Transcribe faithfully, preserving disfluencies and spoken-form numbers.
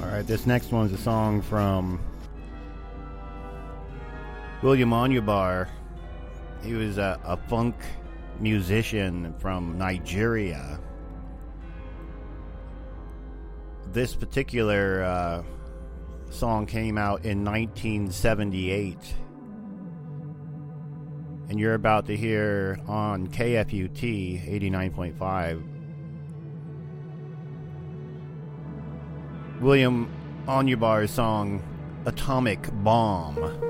Alright, this next one's a song from William Onyeabor. He was a, a funk musician from Nigeria. This particular uh, song came out in nineteen seventy-eight. And you're about to hear on K F U T eighty-nine point five William Onyeabor's song Atomic Bomb.